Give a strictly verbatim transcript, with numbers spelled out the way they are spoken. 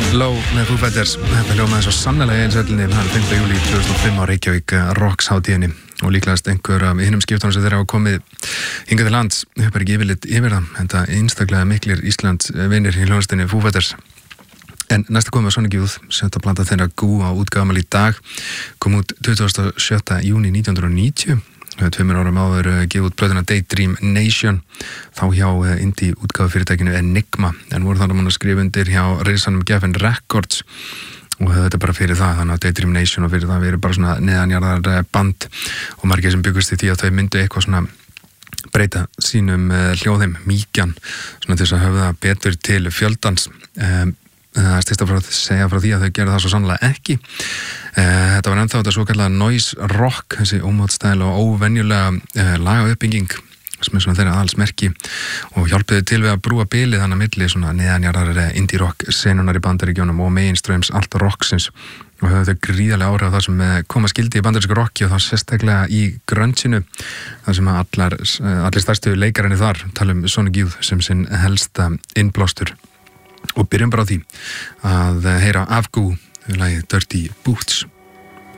Low með Foo Fighters. Þetta hljómaði svo sannlega eins öllinni hann fimmta júlí tvö þúsund og fimm á Reykjavík Rocks hátíðinni og líklegast einhver af hinum skiptunum sem þeirra hafa komið hingað til lands höfum ekki yfirlit yfir það en það einstaklega miklir Íslands vinir í hljónstinni Foo Fighters. En næsta komið Sonic Youth sem þetta blanda þeirra Goo á útgáfamæli í dag kom út tuttugasta og sjötta júní nítján hundruð og níutíu. Tveimur árum áður gefið út plötuna Daydream Nation þá hjá indie útgáfufyrirtækinu Enigma en voru þannig að skrifa undir hjá risanum Geffen Records og þetta bara fyrir það þannig að Daydream Nation og fyrir það við erum bara svona neðanjarðar band og margir sem byggust í því að þau myndu eitthvað svona breyta sínum hljóðheim mýkjan svona til þess að höfða betur til fjöldans um, það er styrst að segja frá því að þau gerðu það svo sannlega ekki. Þetta var ennþá þetta svo kallega noise rock, þessi ómótstæl og óvenjulega uh, lagauppbygging sem er svona þeirra aðalsmerki og hjálpiði til við að brúa bilið þannig að milli svona neðanjarðar indie rock senunar í Bandaríkjónum og mainstreams allt rocksins og höfðu þau gríðarlega áhrif á það sem koma skildi í bandarísku rocki og þá sérstaklega í grungeinu þar sem allar, allir stærstu leikarinni þar tala um Sonic Youth sem sinn helsta innblástur. Og byrjum bara á því að heyra af Goo lagið Dirty Boots.